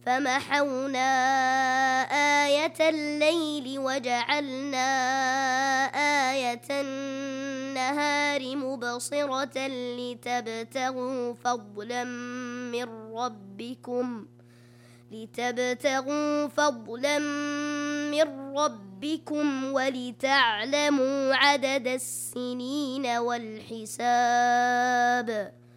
فمحونا آية الليل وجعلنا آية النهار مبصرة لتبتغوا فضلا من ربكم ولتعلموا عدد السنين والحساب